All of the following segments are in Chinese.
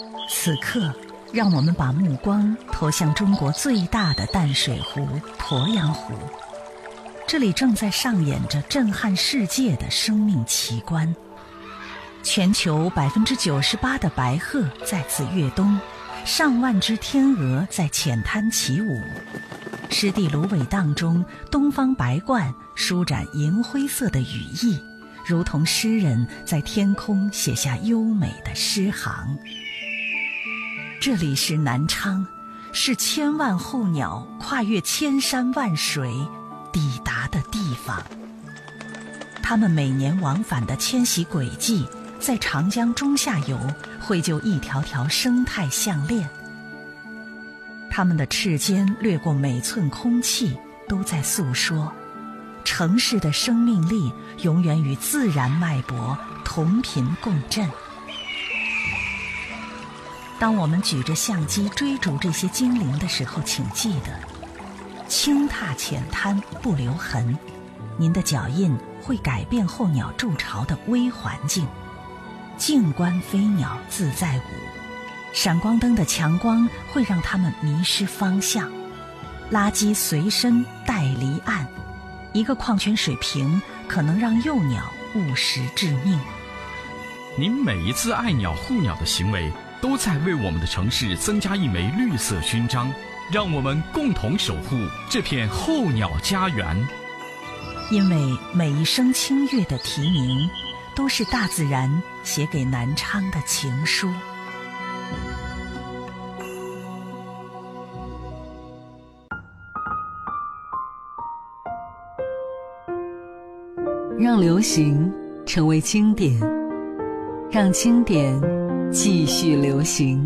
此刻，让我们把目光投向中国最大的淡水湖鄱阳湖。这里正在上演着震撼世界的生命奇观。全球98%的白鹤在此跃冬，上万只天鹅在浅滩起舞。湿地芦苇荡中，东方白鹳舒展银灰色的羽翼，如同诗人在天空写下优美的诗行。这里是南昌，是千万候鸟跨越千山万水抵达的地方。它们每年往返的迁徙轨迹，在长江中下游绘就一条条生态项链。它们的翅尖掠过每寸空气，都在诉说城市的生命力永远与自然脉搏同频共振。当我们举着相机追逐这些精灵的时候，请记得轻踏浅滩不留痕，您的脚印会改变候鸟筑巢的微环境。静观飞鸟自在舞，闪光灯的强光会让它们迷失方向。垃圾随身带离岸，一个矿泉水瓶可能让幼鸟误食致命。 您每一次爱鸟护鸟的行为，都在为我们的城市增加一枚绿色勋章，让我们共同守护这片候鸟家园。 因为每一声清越的啼鸣，都是大自然写给南昌的情书。 让流行成为经典，让经典继续流行。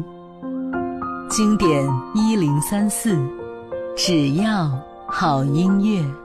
经典1034，只要好音乐。